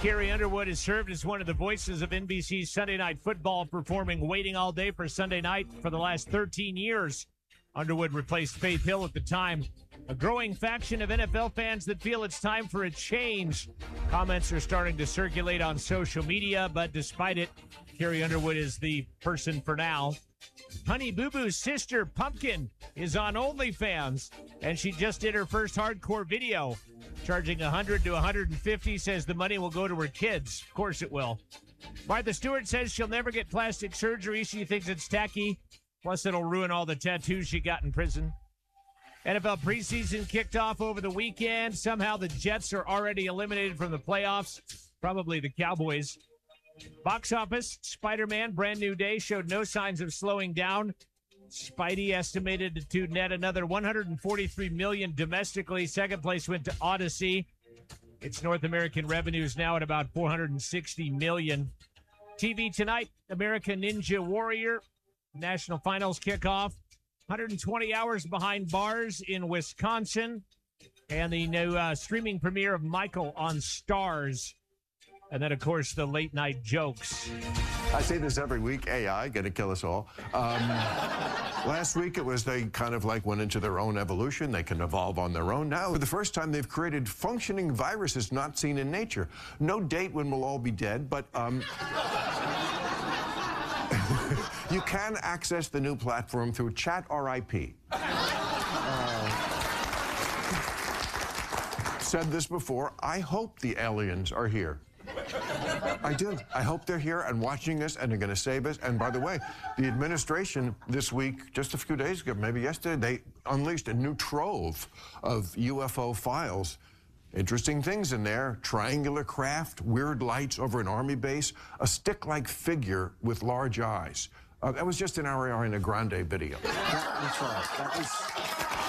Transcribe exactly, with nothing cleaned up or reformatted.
Carrie Underwood has served as one of the voices of N B C's Sunday Night Football, performing Waiting All Day for Sunday Night for the last thirteen years. Underwood replaced Faith Hill at the time. A growing faction of N F L fans that feel it's time for a change. Comments are starting to circulate on social media, but despite it, Carrie Underwood is the person for now. Honey Boo Boo's sister, Pumpkin, is on OnlyFans, and she just did her first hardcore video, charging one hundred to one hundred fifty, says the money will go to her kids. Of course it will. Martha Stewart says she'll never get plastic surgery. She thinks it's tacky, plus it'll ruin all the tattoos she got in prison. N F L preseason kicked off over the weekend. Somehow the Jets are already eliminated from the playoffs, probably the Cowboys. Box office, Spider-Man, Brand New Day, showed no signs of slowing down. Spidey estimated to net another one hundred forty-three million dollars domestically. Second place went to Odyssey. Its North American revenue is now at about four hundred sixty million dollars. T V tonight, American Ninja Warrior. National Finals kickoff. one hundred twenty hours behind bars in Wisconsin. And the new uh, streaming premiere of Michael on Stars. And then, of course, the late night jokes. I say this every week, A I, gonna kill us all. Um, last week, it was they kind of like went into their own evolution. They can evolve on their own. Now, for the first time, they've created functioning viruses not seen in nature. No date when we'll all be dead, but um, you can access the new platform through Chat R I P. Uh, said this before, I hope the aliens are here. I do. I hope they're here and watching us and are going to save us. And by the way, the administration this week, just a few days ago, maybe yesterday, they unleashed a new trove of U F O files. Interesting things in there. Triangular craft, weird lights over an army base, a stick-like figure with large eyes. Uh, that was just in our Ariana Grande video. That was right. That was...